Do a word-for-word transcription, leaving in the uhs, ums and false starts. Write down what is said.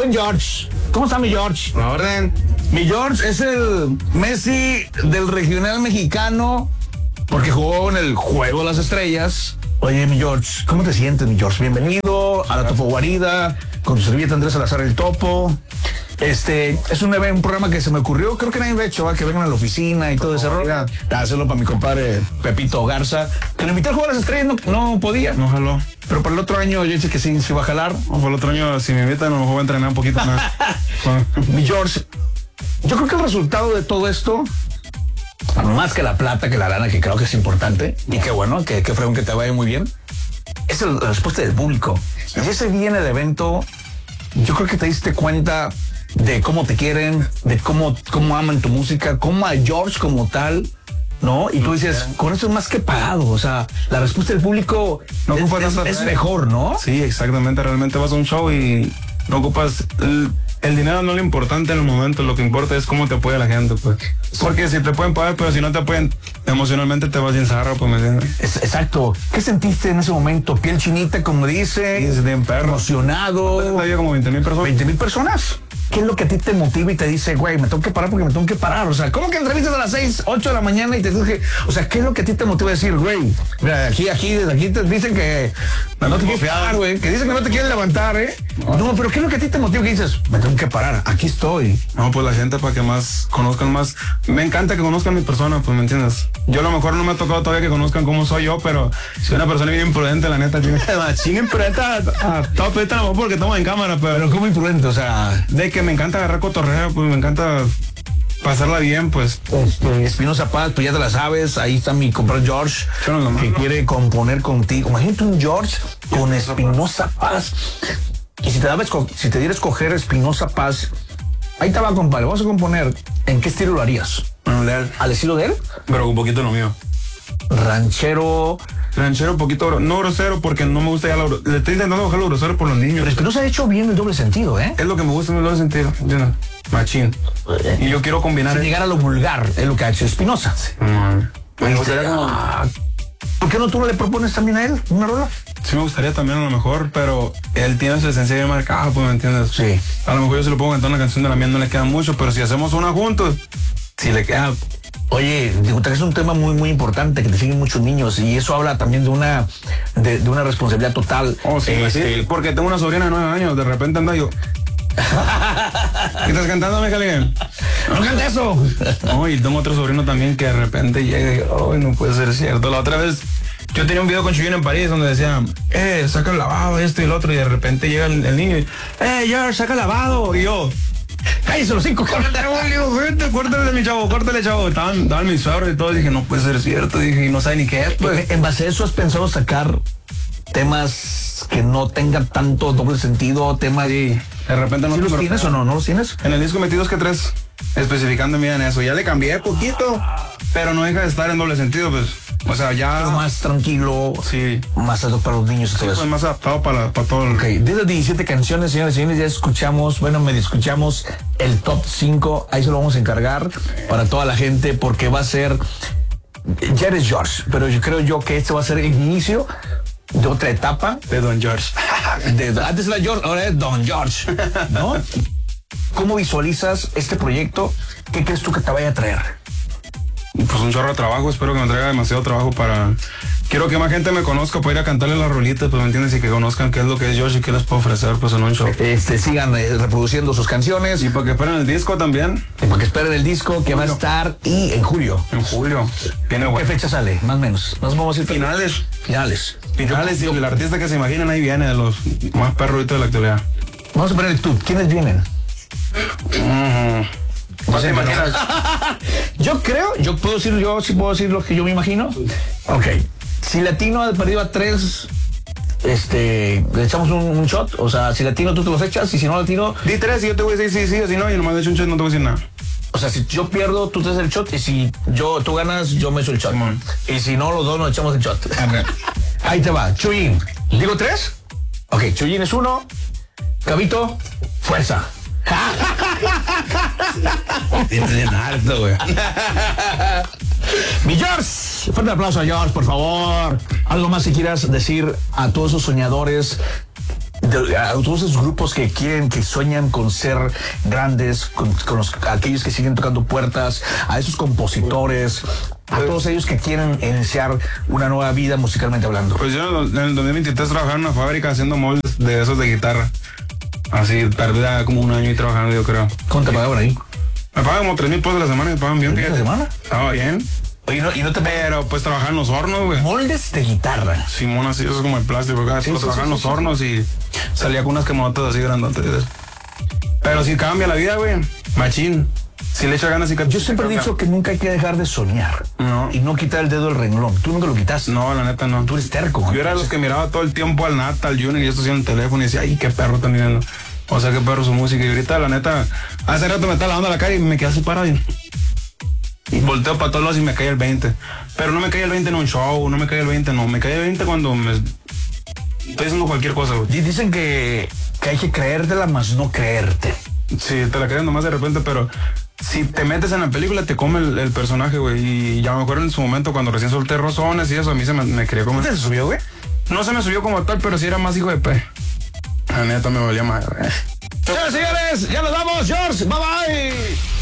buen George. ¿Cómo está mi George? La orden. Mi George es el Messi del regional mexicano porque jugó en el Juego de las Estrellas. Oye, mi George, ¿cómo te sientes, mi George? Bienvenido a la Topo Guarida con tu servilleta Andrés Salazar el Topo. Este, es un, un programa que se me ocurrió, creo que nadie me ha hecho, ¿va? Que vengan a la oficina y todo ese rollo. Hacerlo para mi compadre Pepito Garza, que lo invité al Juego de las Estrellas, no, no podía. No jaló. Pero para el otro año yo dije que sí, se iba a jalar. O para el otro año, si me invitan, a lo mejor voy a entrenar un poquito más. Mi George, yo creo que el resultado de todo esto, más que la plata, que la lana, que creo que es importante, y qué bueno, que, que fregón que te vaya muy bien, es el, la respuesta del público. Y ese día en el evento, yo creo que te diste cuenta de cómo te quieren, de cómo, cómo aman tu música, cómo a George como tal, ¿no? Y tú dices, con eso es más que pagado, o sea, la respuesta del público no es, ocupas es, es mejor, ¿no? Sí, exactamente, realmente vas a un show y no ocupas... El, el dinero no es lo importante en el momento, lo que importa es cómo te apoya la gente, pues. Porque si te pueden pagar, pero si no te apoyan emocionalmente te vas sin zarra, pues, ¿me entiendes? Es, exacto. ¿Qué sentiste en ese momento? ¿Piel chinita, como dice? Sí, es bien perro. Emocionado. Había como veinte mil personas. veinte mil personas. ¿Qué es lo que a ti te motiva y te dice, güey, me tengo que parar porque me tengo que parar? O sea, ¿cómo que entrevistas a las seis, ocho de la mañana y te dije, o sea, ¿qué es lo que a ti te motiva a decir, güey? Mira, aquí, aquí, desde aquí te dicen que no, no te quieres parar, güey, que dicen que no te quieren levantar, ¿eh? No. no, pero ¿qué es lo que a ti te motiva? Que dices, me tengo que parar, aquí estoy. No, pues la gente para que más conozcan más. Me encanta que conozcan mi persona, pues, ¿me entiendes? Yo a lo mejor no me ha tocado todavía que conozcan cómo soy yo, pero si una persona bien imprudente, la neta, tiene machín imprudente a, a top, esta no porque estamos en cámara, pero... Pero ¿cómo imprudente? O sea... De que me encanta agarrar cotorreo, pues me encanta pasarla bien, pues. Este, Espinosa Paz, tú ya te la sabes, ahí está mi compadre George, no que quiere componer contigo. Imagínate un George con Espinosa Paz. Y si te, daba, si te diera a escoger Espinosa Paz, ahí te va, compadre, vamos a componer. ¿En qué estilo lo harías? Bueno, de él. ¿Al estilo de él? Pero un poquito lo mío. Ranchero... Ranchero, un poquito, no grosero, porque no me gusta ya lo... Le estoy intentando bajar lo grosero por los niños. Pero Espinosa ha hecho bien el doble sentido, ¿eh? Es lo que me gusta en el doble sentido, ¿entiendes? Machín. Y yo quiero combinar... Sin llegar a lo vulgar, es lo que ha hecho Espinosa. Sí. Mm. Me gustaría como... ¿Por qué no tú le propones también a él una rola? Sí me gustaría también a lo mejor, pero él tiene su esencia bien marcada, pues, ¿me entiendes? Sí. A lo mejor yo se lo puedo cantar una canción de la mía, no le queda mucho, pero si hacemos una juntos, si le queda... Oye, es un tema muy, muy importante que te siguen muchos niños y eso habla también de una, de, de una responsabilidad total. Oh, sí, este... sí, porque tengo una sobrina de nueve años, de repente anda yo... ¿Qué estás cantando, Miguel? No canta eso. No, y tengo otro sobrino también que de repente llega y oh, no puede ser cierto. La otra vez yo tenía un video con Chuyín en París donde decía, eh, saca el lavado, esto y el otro, y de repente llega el, el niño y, eh, George, saca el lavado, y yo... Cállese los cinco, córtale, vente, córtale, mi chavo, córtale, chavo. Estaban, estaban mis suegros y todo, dije, no puede ser cierto, dije, y no sabe ni qué es, pues. En base a eso, ¿has pensado sacar temas que no tengan tanto doble sentido, temas... Sí, de repente no... ¿Sí los tienes o no? ¿No los tienes? En el disco metí dos que tres, especificando bien en eso. Ya le cambié poquito, pero no deja de estar en doble sentido, pues. O sea, ya... Pero más tranquilo, sí, más adaptado para los niños y sí, todo eso. Pues más adaptado para, para todo el... Ok, de las diecisiete canciones, señores y señores, ya escuchamos, bueno, medio escuchamos el top cinco, ahí se lo vamos a encargar para toda la gente, porque va a ser... Ya eres George, pero yo creo yo que este va a ser el inicio de otra etapa. De Don George. de, antes era George, ahora es Don George, ¿no? ¿Cómo visualizas este proyecto? ¿Qué crees tú que te vaya a traer? Pues un chorro de trabajo, espero que me traiga demasiado trabajo para... Quiero que más gente me conozca para ir a cantarle las rolitas, pues, ¿me entiendes? Y que conozcan qué es lo que es George y qué les puedo ofrecer, pues, en un show. Este, sigan eh, reproduciendo sus canciones. Y para que esperen el disco también. Y para que esperen el disco que julio. Va a estar y en julio. En julio. Viene ¿Qué bueno. fecha sale? Más o menos. Nos vamos a ir finales. Finales. Finales, y el artista que se imaginen ahí viene, de los más perruitos de la actualidad. Vamos a poner el tú. ¿Quiénes vienen? Uh-huh. No sé, bueno. Yo creo, yo puedo decir, yo sí puedo decir lo que yo me imagino. Ok. Si Latino ha perdido a tres, este, le echamos un, un shot. O sea, si Latino tú te los echas y si no Latino... Di tres y yo te voy a decir sí, sí, o si no, y nomás de hecho un shot no te voy a decir nada. O sea, si yo pierdo, tú te haces el shot y si yo, tú ganas, yo me echo el shot. Simón. Y si no, los dos nos echamos el shot. Okay. Ahí te va. Chuyín. ¿Digo tres? Ok, Chuyín es uno. Cabito, fuerza. Bien alto, güey. Mi George, fuerte aplauso a George, por favor. Algo más que quieras decir a todos esos soñadores de, a todos esos grupos que quieren, que sueñan con ser grandes, con, con los, aquellos que siguen tocando puertas, a esos compositores, a todos ellos que quieren iniciar una nueva vida musicalmente hablando? Pues yo en el dos mil veintitrés trabajaba en una fábrica haciendo moldes de esos de guitarra. Así, perdida como un año y trabajando, yo creo. ¿Cuánto te pagaban ahí? Me pagan como tres mil pesos a la semana, me pagan bien. ¿A la semana? Estaba bien. Oye, ¿no, y no te Pero pues trabajaba en los hornos, güey. moldes de guitarra? Simón, así, eso es como el plástico acá. Sí, Sí, sí, trabajaba sí, en los sí, hornos sí. Y salía con unas quemotas así grandotes. Pero sí cambia la vida, güey. Machín. Si le echa ganas y... Yo siempre he dicho que nunca hay que dejar de soñar. No. Y no quitar el dedo del renglón. Tú nunca lo quitas. No, la neta no. Tú eres terco. Yo era de los que miraba todo el tiempo al Nata, al Junior y esto en el teléfono y decía, ay, qué perro están mirando. O sea, qué perro su música. Y ahorita, la neta, hace rato me estaba lavando la cara y me quedé así parado. Y, y volteo para todos lados y me cae el veinte. Pero no me cae el veinte en un show, no me cae el veinte, no. Me cae el veinte cuando me... estoy haciendo cualquier cosa, güey. Y dicen que, que hay que creértela más no creerte. Sí, te la crees nomás de repente, pero si te metes en la película te come el, el personaje, güey. Y ya me acuerdo en su momento cuando recién solté Rosones y eso, a mí se me, me quería comer. ¿Te subió, güey? No se me subió como tal, pero sí era más hijo de pe. La neta me valía más, güey. Señores, señores, ya nos vamos, George. Bye bye.